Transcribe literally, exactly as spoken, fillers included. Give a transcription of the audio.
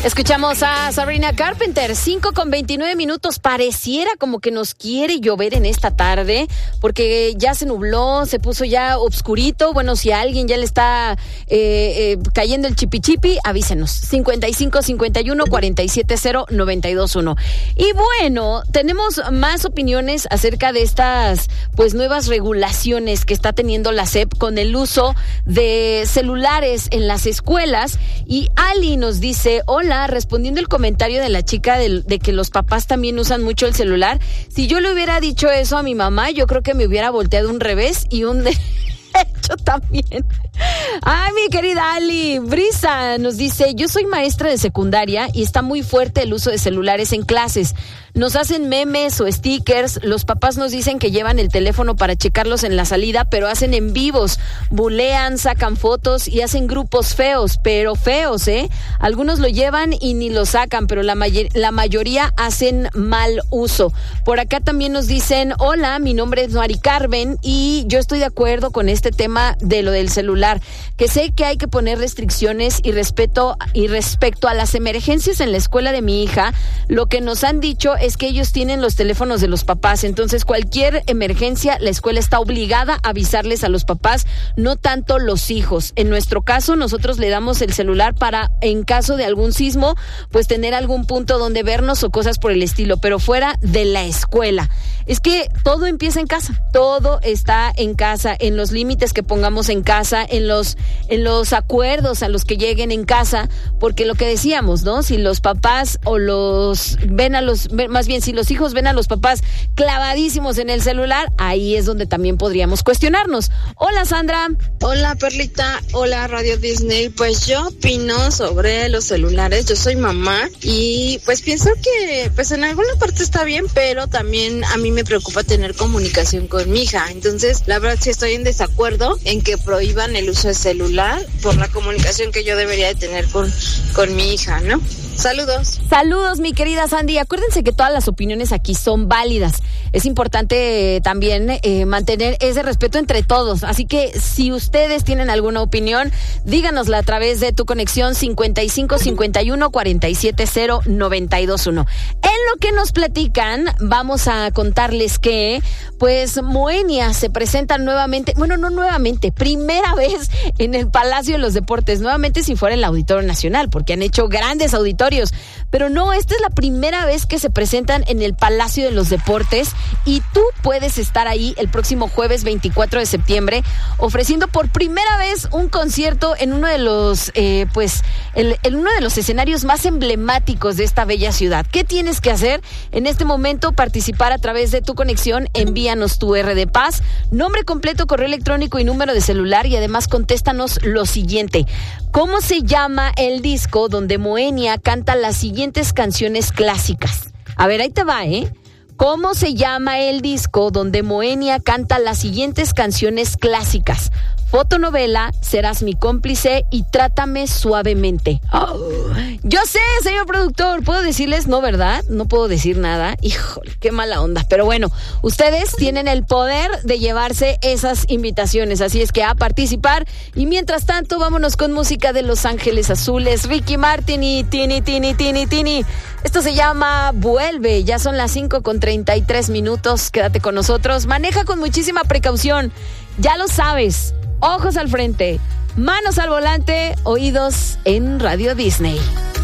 Escuchamos a Sabrina Carpenter, cinco con veintinueve minutos. Pareciera como que nos quiere llover en esta tarde, porque ya se nubló, se puso ya obscurito. Bueno, si a alguien ya le está eh, eh, cayendo el chipichipi, avísenos. cincuenta y cinco cincuenta y uno cuarenta y siete cero noventa y dos uno. Y bueno, tenemos más opiniones acerca de estas pues nuevas regulaciones que está teniendo la S E P con el uso de celulares en las escuelas. Y Ali nos dice: hola, respondiendo el comentario de la chica de, de que los papás también usan mucho el celular. Si yo le hubiera dicho eso a mi mamá, yo creo que me hubiera volteado un revés y un derecho también. Ay, mi querida Ali. Brisa nos dice: yo soy maestra de secundaria y está muy fuerte el uso de celulares en clases. Nos hacen memes o stickers. Los papás nos dicen que llevan el teléfono para checarlos en la salida, pero hacen en vivos, bulean, sacan fotos y hacen grupos feos, pero feos, ¿eh? Algunos lo llevan y ni lo sacan, pero la, may- la mayoría hacen mal uso. Por acá también nos dicen: hola, mi nombre es Mari Carmen y yo estoy de acuerdo con este tema de lo del celular, que sé que hay que poner restricciones y respeto y respecto a las emergencias en la escuela de mi hija. Lo que nos han dicho es que ellos tienen los teléfonos de los papás, entonces cualquier emergencia la escuela está obligada a avisarles a los papás, no tanto los hijos. En nuestro caso, nosotros le damos el celular para, en caso de algún sismo, pues tener algún punto donde vernos o cosas por el estilo, pero fuera de la escuela. Es que todo empieza en casa, todo está en casa, en los límites que pongamos en casa, en los en los acuerdos a los que lleguen en casa, porque lo que decíamos, ¿no? Si los papás o los ven a los, más bien si los hijos ven a los papás clavadísimos en el celular, ahí es donde también podríamos cuestionarnos. Hola, Sandra. Hola, Perlita. Hola, Radio Disney. Pues yo opino sobre los celulares. Yo soy mamá y pues pienso que pues en alguna parte está bien, pero también a mí me preocupa tener comunicación con mi hija. Entonces, la verdad sí estoy en desacuerdo en que prohíban el uso de celular por la comunicación que yo debería de tener con, con mi hija, ¿no? Saludos. Saludos, mi querida Sandy. Acuérdense que todas las opiniones aquí son válidas. Es importante eh, también eh, mantener ese respeto entre todos. Así que si ustedes tienen alguna opinión, díganosla a través de tu conexión cincuenta y cinco cincuenta y uno cuarenta y siete cero noventa y dos uno. En lo que nos platican, vamos a contarles que pues Moenia se presenta nuevamente, bueno, no nuevamente, primera vez en el Palacio de los Deportes, nuevamente si fuera el Auditorio Nacional, porque han hecho grandes auditorios, pero no, esta es la primera vez que se presentan en el Palacio de los Deportes y tú puedes estar ahí el próximo jueves veinticuatro de septiembre ofreciendo por primera vez un concierto en uno de los, eh, pues, el, en uno de los escenarios más emblemáticos de esta bella ciudad. ¿Qué tienes que hacer en este momento? Participar a través de tu conexión, envíanos tu R de paz, nombre completo, correo electrónico y número de celular, y además contéstanos lo siguiente: ¿cómo se llama el disco donde Moenia canta las siguientes canciones clásicas? A ver, ahí te va, ¿eh? ¿Cómo se llama el disco donde Moenia canta las siguientes canciones clásicas? Fotonovela, Serás mi cómplice y Trátame suavemente. Oh, yo sé, señor productor, ¿puedo decirles no, verdad? No puedo decir nada. Híjole, qué mala onda. Pero bueno, ustedes tienen el poder de llevarse esas invitaciones, así es que a participar. Y mientras tanto, vámonos con música de Los Ángeles Azules, Ricky Martin y Tini, Tini, Tini, Tini. Esto se llama Vuelve. Ya son las cinco con treinta y tres minutos. Quédate con nosotros. Maneja con muchísima precaución. Ya lo sabes. Ojos al frente, manos al volante, oídos en Radio Disney.